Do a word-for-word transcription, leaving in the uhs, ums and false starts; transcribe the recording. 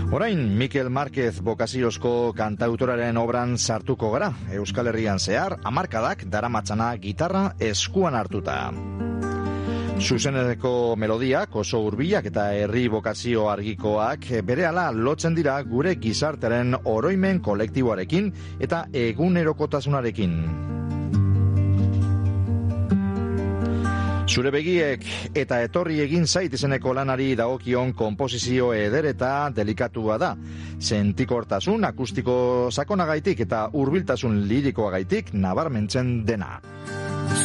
Orain, Mikel Márquez bokaziozko kantautoraren obran sartuko gara. Euskal Herrian zehar, hamarkadak daramatzana gitarra eskuan hartuta. Zuzeneko melodiak oso hurbilak eta herri bokazio argikoak berehala lotzen dira gure gizartearen oroimen kolektiboarekin eta egunerokotasunarekin. Zure begiek eta etorri egin zait izeneko lanari dagokion konposizio eder eta delikatua da. Sentikortasun akustiko sakonagaitik eta hurbiltasun lirikoagaitik nabarmentzen dena.